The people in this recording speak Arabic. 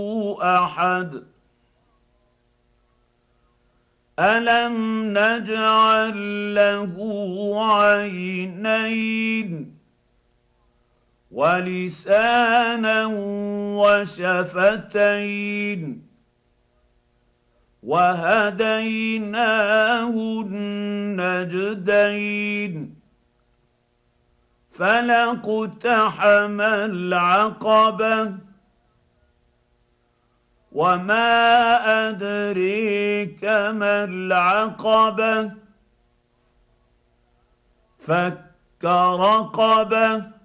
احد الم نجعل له عينين ولسانا وشفتين وهديناه النجدين فلا اقتحم العقبه وما ادريك ما العقبه فك رقبه